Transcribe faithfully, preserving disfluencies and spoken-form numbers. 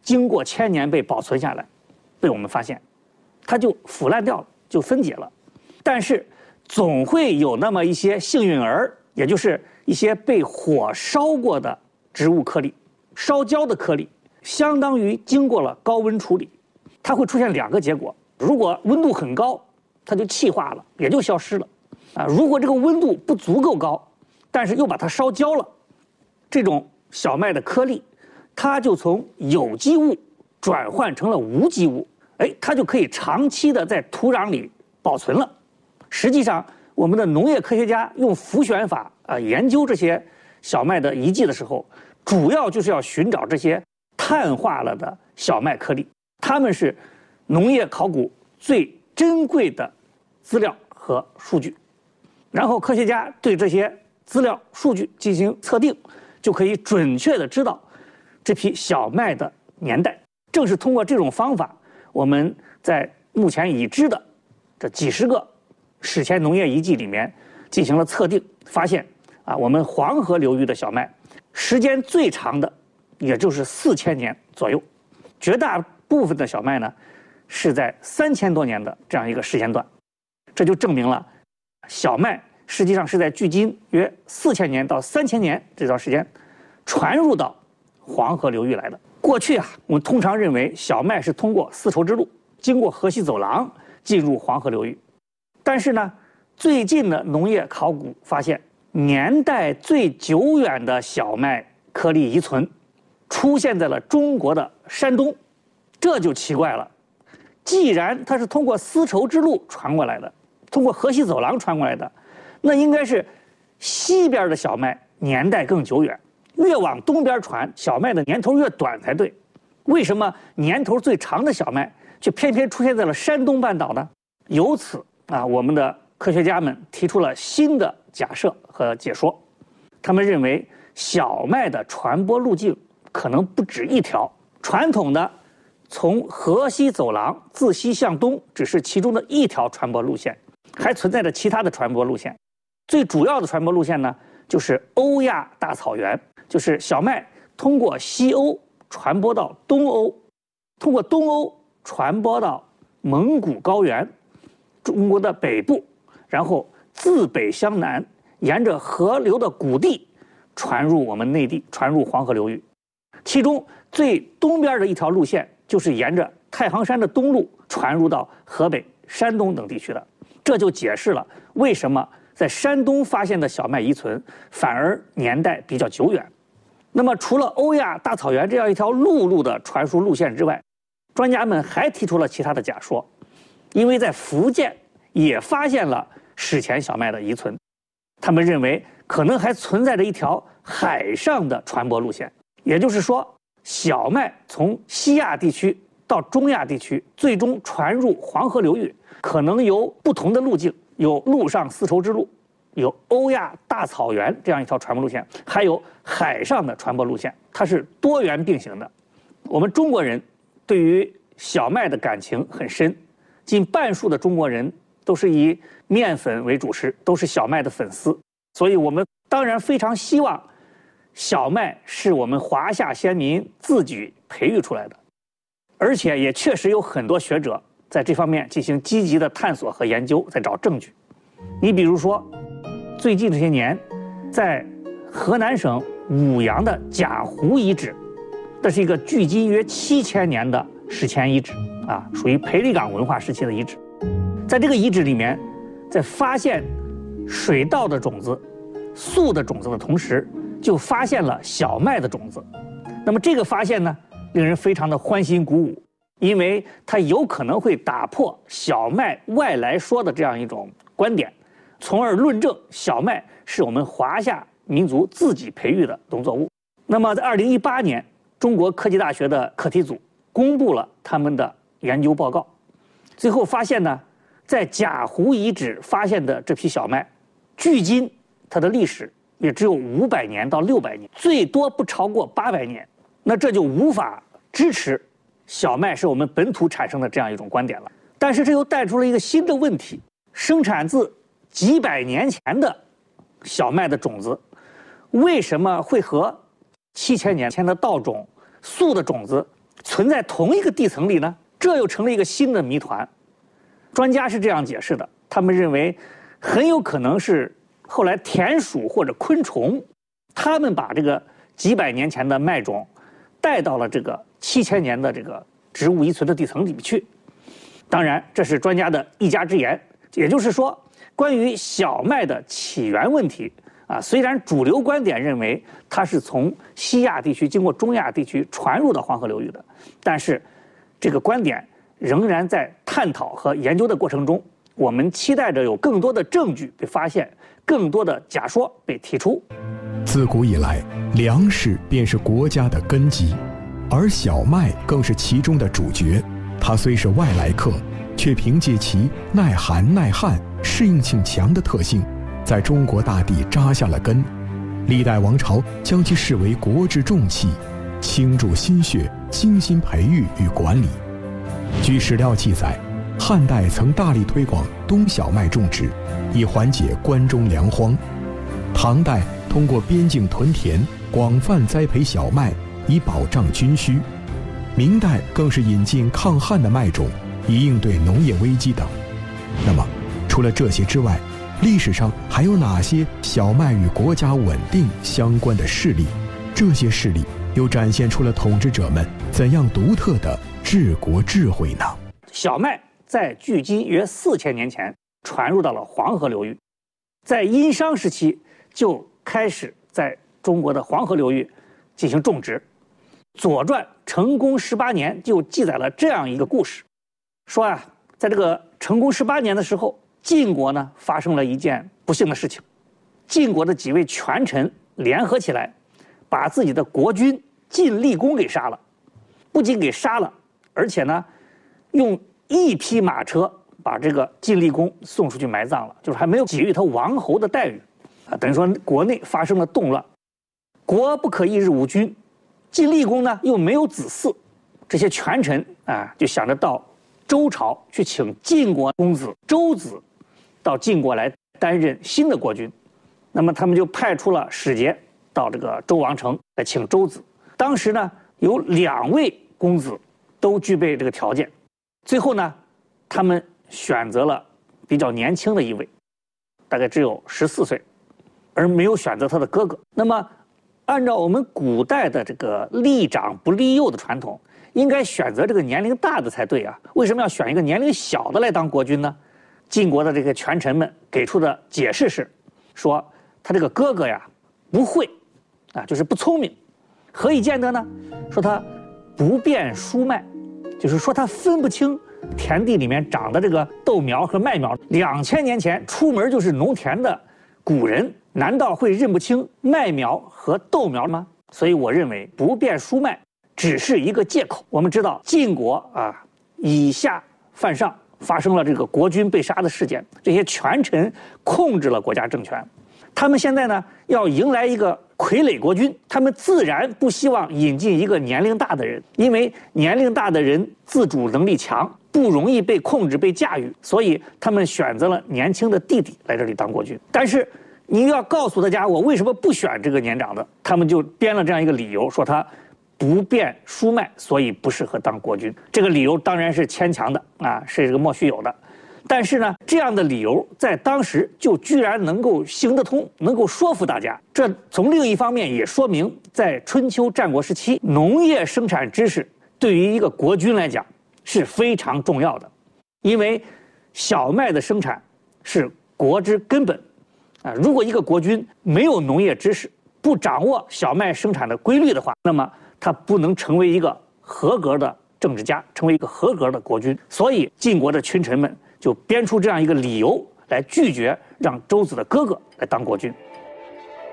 经过千年被保存下来，被我们发现，它就腐烂掉了，就分解了。但是总会有那么一些幸运儿，也就是一些被火烧过的植物颗粒，烧焦的颗粒，相当于经过了高温处理，它会出现两个结果：如果温度很高，它就气化了，也就消失了；啊，如果这个温度不足够高，但是又把它烧焦了，这种小麦的颗粒，它就从有机物转换成了无机物，哎，它就可以长期的在土壤里保存了。实际上，我们的农业科学家用浮选法啊研究这些小麦的遗迹的时候，主要就是要寻找这些碳化了的小麦颗粒，它们是农业考古最珍贵的资料和数据。然后科学家对这些资料数据进行测定，就可以准确的知道这批小麦的年代。正是通过这种方法，我们在目前已知的这几十个史前农业遗迹里面进行了测定，发现啊，我们黄河流域的小麦时间最长的也就是四千年左右，绝大部分的小麦呢是在三千多年的这样一个时间段。这就证明了小麦实际上是在距今约四千年到三千年这段时间传入到黄河流域来的。过去啊，我们通常认为小麦是通过丝绸之路经过河西走廊进入黄河流域，但是呢，最近的农业考古发现，年代最久远的小麦颗粒遗存出现在了中国的山东，这就奇怪了。既然它是通过丝绸之路传过来的，通过河西走廊传过来的，那应该是西边的小麦年代更久远，越往东边传，小麦的年头越短才对。为什么年头最长的小麦却偏偏出现在了山东半岛呢？由此啊，我们的科学家们提出了新的假设和解说。他们认为小麦的传播路径可能不止一条，传统的从河西走廊自西向东只是其中的一条传播路线，还存在着其他的传播路线。最主要的传播路线呢，就是欧亚大草原，就是小麦通过西欧传播到东欧，通过东欧传播到蒙古高原，中国的北部，然后自北向南，沿着河流的谷地传入我们内地，传入黄河流域。其中最东边的一条路线就是沿着太行山的东路传入到河北、山东等地区的。这就解释了为什么在山东发现的小麦遗存反而年代比较久远。那么除了欧亚大草原这样一条陆路的传输路线之外，专家们还提出了其他的假说。因为在福建也发现了史前小麦的遗存，他们认为可能还存在着一条海上的传播路线，也就是说，小麦从西亚地区到中亚地区，最终传入黄河流域，可能有不同的路径，有陆上丝绸之路，有欧亚大草原这样一条传播路线，还有海上的传播路线，它是多元并行的。我们中国人对于小麦的感情很深，近半数的中国人都是以面粉为主食，都是小麦的粉丝，所以我们当然非常希望小麦是我们华夏先民自己培育出来的，而且也确实有很多学者在这方面进行积极的探索和研究，在找证据。你比如说，最近这些年，在河南省舞阳的贾湖遗址，这是一个距今约七千年的史前遗址啊，属于裴李岗文化时期的遗址。在这个遗址里面，在发现水稻的种子、粟的种子的同时，就发现了小麦的种子。那么这个发现呢，令人非常的欢欣鼓舞，因为它有可能会打破小麦外来说的这样一种观点，从而论证小麦是我们华夏民族自己培育的农作物。那么在二零一八年，中国科技大学的课题组公布了他们的研究报告，最后发现呢，在贾湖遗址发现的这批小麦，距今它的历史也只有五百年到六百年，最多不超过八百年。那这就无法支持小麦是我们本土产生的这样一种观点了。但是这又带出了一个新的问题：生产自几百年前的小麦的种子，为什么会和七千年前的稻种、粟的种子存在同一个地层里呢？这又成了一个新的谜团。专家是这样解释的，他们认为很有可能是后来田鼠或者昆虫，他们把这个几百年前的麦种带到了这个七千年的这个植物遗存的地层里面去。当然，这是专家的一家之言，也就是说，关于小麦的起源问题啊，虽然主流观点认为它是从西亚地区经过中亚地区传入到黄河流域的，但是这个观点仍然在探讨和研究的过程中。我们期待着有更多的证据被发现，更多的假说被提出。 自古以来，粮食便是国家的根基，而小麦更是其中的主角。它虽是外来客，却凭借其耐寒耐旱、适应性强的特性，在中国大地扎下了根。历代王朝将其视为国之重器，倾注心血，精心培育与管理。据史料记载，汉代曾大力推广冬小麦种植，以缓解关中粮荒。唐代通过边境屯田，广泛栽培小麦，以保障军需。明代更是引进抗旱的麦种，以应对农业危机等。那么，除了这些之外，历史上还有哪些小麦与国家稳定相关的事例？这些事例又展现出了统治者们怎样独特的治国智慧呢？ 小麦在距今约四千年前传入到了黄河流域，在殷商时期就开始在中国的黄河流域进行种植。《左传》成公十八年就记载了这样一个故事，说啊，在这个成公十八年的时候，晋国呢发生了一件不幸的事情，晋国的几位权臣联合起来，把自己的国君晋厉公给杀了，不仅给杀了，而且呢，用一匹马车把这个晋厉公送出去埋葬了，就是还没有给予他王侯的待遇，啊，等于说国内发生了动乱，国不可一日无君。晋厉公呢又没有子嗣，这些权臣啊就想着到周朝去请晋国公子周子到晋国来担任新的国君。那么他们就派出了使节到这个周王城来请周子。当时呢有两位公子都具备这个条件，最后呢他们选择了比较年轻的一位，大概只有十四岁，而没有选择他的哥哥。那么按照我们古代的这个立长不立幼的传统，应该选择这个年龄大的才对啊，为什么要选一个年龄小的来当国君呢？晋国的这个权臣们给出的解释是，说他这个哥哥呀不会啊，就是不聪明。何以见得呢？说他不辨蔬麦，就是说他分不清田地里面长的这个豆苗和麦苗。两千年前出门就是农田的古人，难道会认不清麦苗和豆苗吗？所以我认为不辨蔬麦只是一个借口。我们知道晋国啊以下犯上，发生了这个国君被杀的事件，这些权臣控制了国家政权，他们现在呢要迎来一个傀儡国君，他们自然不希望引进一个年龄大的人，因为年龄大的人自主能力强，不容易被控制被驾驭，所以他们选择了年轻的弟弟来这里当国君。但是你要告诉大家我为什么不选这个年长的，他们就编了这样一个理由，说他不辨蔬麦，所以不适合当国君。这个理由当然是牵强的啊，是这个莫须有的。但是呢，这样的理由在当时就居然能够行得通，能够说服大家。这从另一方面也说明，在春秋战国时期，农业生产知识对于一个国君来讲是非常重要的，因为小麦的生产是国之根本啊。如果一个国君没有农业知识，不掌握小麦生产的规律的话，那么他不能成为一个合格的政治家，成为一个合格的国君。所以晋国的群臣们就编出这样一个理由来拒绝让周子的哥哥来当国君。